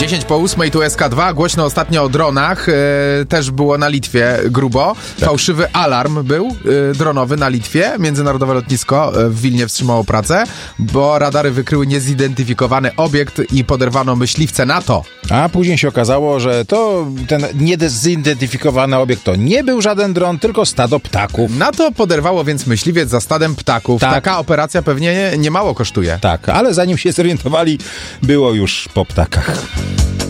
10 po 8 tu SK2. Głośno ostatnio o dronach. Też było na Litwie grubo. Tak. Fałszywy alarm był dronowy na Litwie. Międzynarodowe lotnisko w Wilnie wstrzymało pracę, bo radary wykryły niezidentyfikowany obiekt i poderwano myśliwce NATO. A później się okazało, że to ten niezidentyfikowany obiekt to nie był żaden dron, tylko stado ptaków. NATO poderwało więc myśliwiec za stadem ptaków. Tak. Taka operacja pewnie nie mało kosztuje. Tak, ale zanim się zorientowali, było już po ptakach.